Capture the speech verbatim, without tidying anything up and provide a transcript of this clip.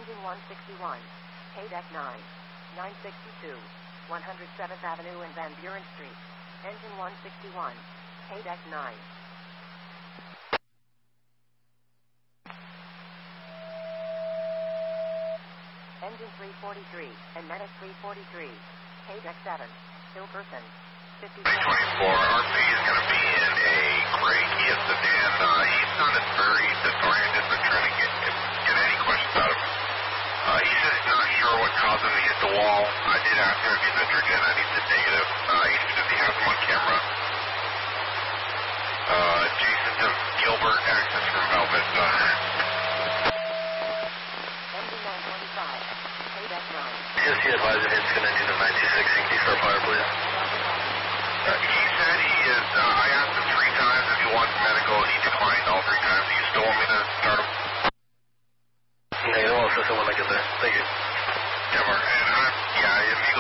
Engine one sixty-one, K deck nine, nine sixty-two, one hundred seventh Avenue and Van Buren Street. Engine one sixty-one, K deck nine. Engine three forty-three, and Menace three forty-three, K deck seven, Hill Person, fifty-four. three twenty-four, R P is going to be in a gray Kia sedan. Uh, he sounded very disoriented, but trying to get, get any questions out of him. Uh, he said he's not sure what caused him to hit the wall. I did ask him if he's injured yet. I need the negative. Uh, he said he has him on camera. Uh, Jason to Gilbert, access from Alvista. Engine nine twenty-five, K deck nine. Yes, he advised him it's an engine of nine two six, for fire, please. Uh, he said he is, uh, I asked him three times if he wants medical. He declined all three times. Do you still want me to start him? Negative, I'll assist him when I get there. Thank you. Timber. And I'm, yeah, if you